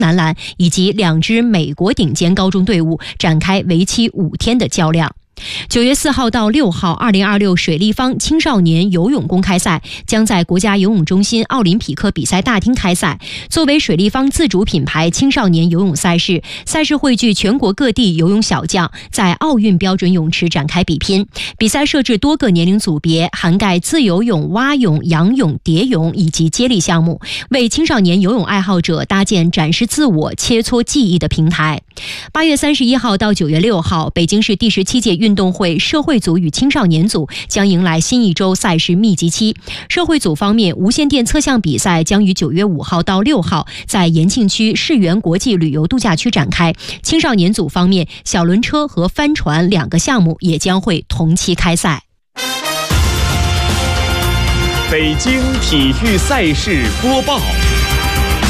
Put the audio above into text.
男篮以及2支美国顶尖高中队伍展开为期5天的较量。9月4号到6号，2026水立方青少年游泳公开赛将在国家游泳中心奥林匹克比赛大厅开赛。作为水立方自主品牌青少年游泳赛事，赛事汇聚全国各地游泳小将，在奥运标准泳池展开比拼。比赛设置多个年龄组别，涵盖自由泳、蛙泳、仰泳、蝶泳以及接力项目，为青少年游泳爱好者搭建展示自我、切磋技艺的平台。8月31号到9月6号，北京市第17届运动会社会组与青少年组将迎来新一周赛事密集期。社会组方面，无线电测向比赛将于9月5号到6号在延庆区世园国际旅游度假区展开。青少年组方面，小轮车和帆船2个项目也将会同期开赛。 北京体育赛事播报。